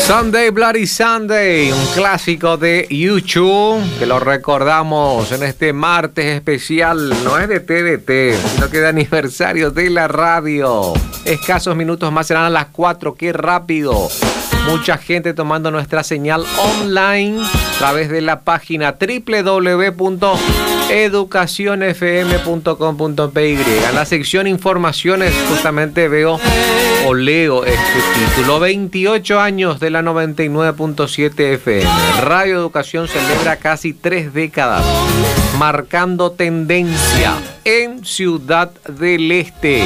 Sunday Bloody Sunday, un clásico de U2 que lo recordamos en este martes especial. No es de TDT, sino que de aniversario de la radio. Escasos minutos más serán a las 4. ¡Qué rápido! Mucha gente tomando nuestra señal online a través de la página www.educacionfm.com.py. En la sección informaciones justamente veo o leo este título: 28 años de la 99.7 FM. Radio Educación celebra casi 3 décadas, marcando tendencia en Ciudad del Este.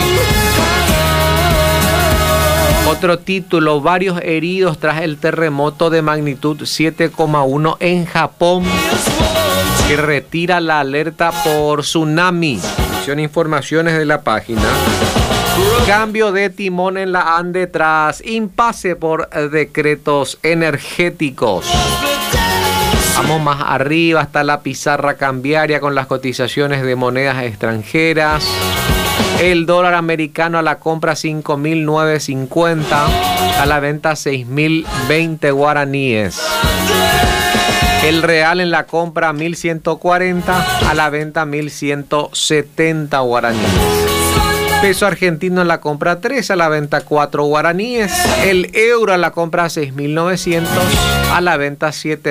Otro título: varios heridos tras el terremoto de magnitud 7,1 en Japón, que retira la alerta por tsunami. Son informaciones de la página. Cambio de timón en la ANDE tras impasse por decretos energéticos. Vamos más arriba, está la pizarra cambiaria con las cotizaciones de monedas extranjeras. El dólar americano a la compra 5.950, a la venta 6.020 guaraníes. El real en la compra 1.140, a la venta 1.170 guaraníes. Peso argentino en la compra 3, a la venta 4 guaraníes. El euro a la compra 6.900, a la venta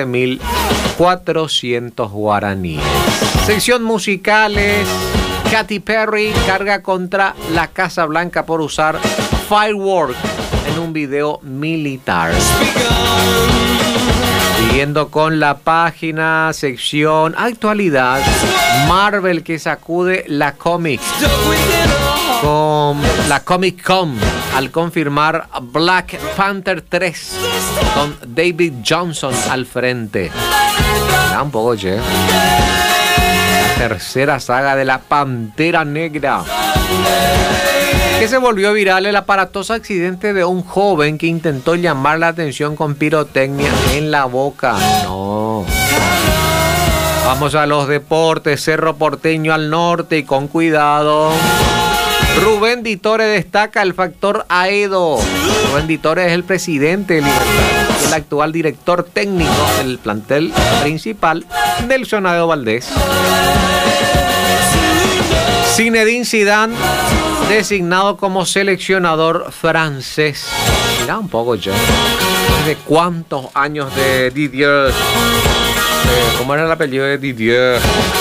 7.400 guaraníes. Sección musicales. Katy Perry carga contra la Casa Blanca por usar firework en un video militar. Siguiendo con la página, sección actualidad. Marvel que sacude la Comic Con al confirmar Black Panther 3 con David Johnson al frente. Da un poco, che. Tercera saga de la Pantera Negra, que se volvió viral el aparatoso accidente de un joven que intentó llamar la atención con pirotecnia en la boca. No. Vamos a los deportes. Cerro Porteño al norte y con cuidado. Rubén Ditore destaca el factor Aedo. Rubén Ditore es el presidente de Libertad, el actual director técnico del plantel principal del Aedo Valdés. Zinedine Zidane designado como seleccionador francés. Mira un poco, che. ¿De cuántos años de Didier? ¿Cómo era el apellido de Didier?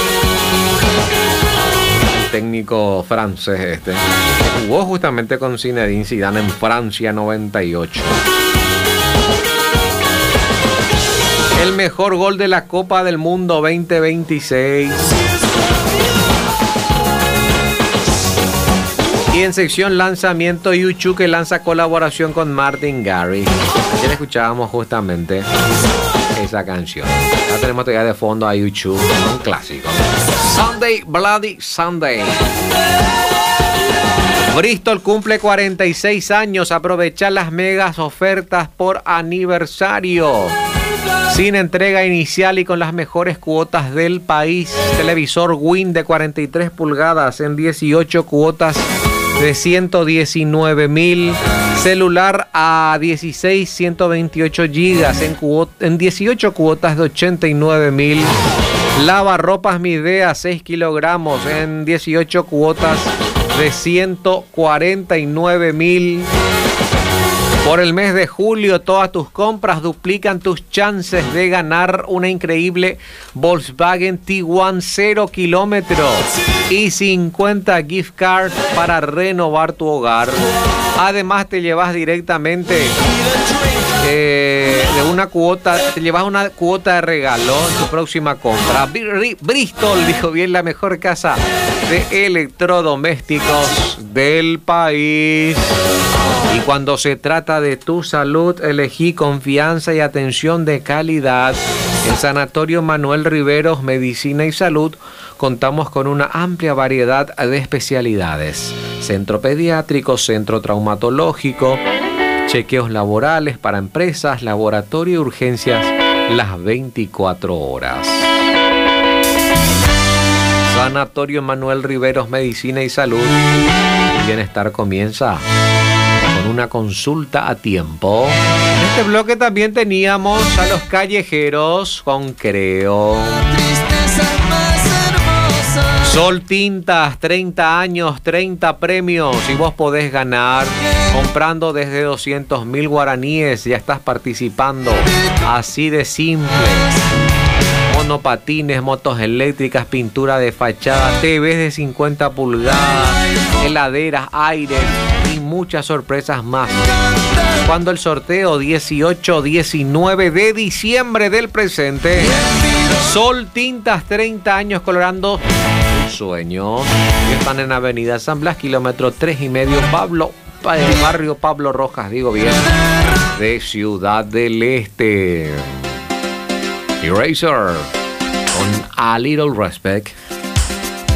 El técnico francés este. Jugó justamente con Zinedine Zidane en Francia 98. El mejor gol de la Copa del Mundo 2026. Y en sección lanzamiento, U2 que lanza colaboración con Martin Garrix. Ayer escuchábamos justamente esa canción. Ya tenemos todavía de fondo a U2, un clásico. Sunday Bloody Sunday. Bristol cumple 46 años. Aprovecha las megas ofertas por aniversario. Sin entrega inicial y con las mejores cuotas del país. Televisor Win de 43 pulgadas en 18 cuotas de 119.000. Celular a 16, 128 gigas en 18 cuotas de 89.000. Lavarropas Midea 6 kilogramos en 18 cuotas de 149.000. Por el mes de julio, todas tus compras duplican tus chances de ganar una increíble Volkswagen Tiguan 0 kilómetros y 50 gift cards para renovar tu hogar. Además, te llevas directamente de una cuota, te llevas una cuota de regalo en tu próxima compra. Bristol, dijo bien, la mejor casa de electrodomésticos del país. Y cuando se trata de tu salud, elegí confianza y atención de calidad. En Sanatorio Manuel Riveros, Medicina y Salud, contamos con una amplia variedad de especialidades. Centro pediátrico, centro traumatológico, chequeos laborales para empresas, laboratorio y urgencias las 24 horas. Sanatorio Manuel Riveros, Medicina y Salud. El bienestar comienza con con una consulta a tiempo. En este bloque también teníamos a Los Callejeros con Creo. Sol Tintas, 30 años, 30 premios y vos podés ganar comprando desde 200.000 guaraníes. Ya estás participando, así de simple. Monopatines, motos eléctricas, pintura de fachada, TVs de 50 pulgadas, heladeras, aires y muchas sorpresas más. Cuando el sorteo 18-19 de diciembre del presente. Sol Tintas, 30 años colorando un sueño. Están en Avenida San Blas, kilómetro 3,5, barrio Pablo Rojas, digo bien, de Ciudad del Este. Eraser con A Little Respect.